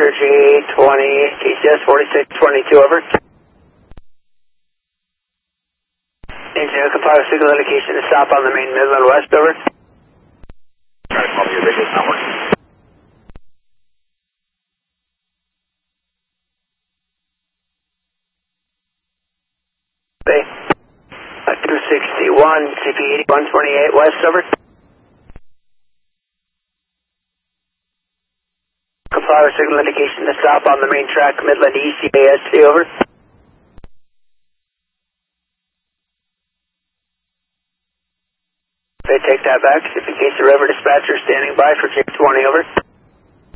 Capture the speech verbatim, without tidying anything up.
Dispatcher J twenty, T C S forty-six twenty-two, over. Engineer, comply with signal indication to stop on the main Midland West, over. Try to call me your radio's not working. Bay. Uh, two sixty-one, C P eighty-one twenty-eight West, over. Comply with signal indication to stop on the main track, Midland E C A S T, over. They take that back. In case the River Dispatcher standing by for J twenty, over.